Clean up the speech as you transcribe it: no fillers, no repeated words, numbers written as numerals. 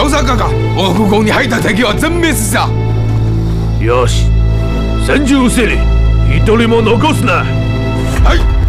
小三哥哥，我不讲你海胆敵は全滅した。 よし、千住せり、一人も残すな。 はい。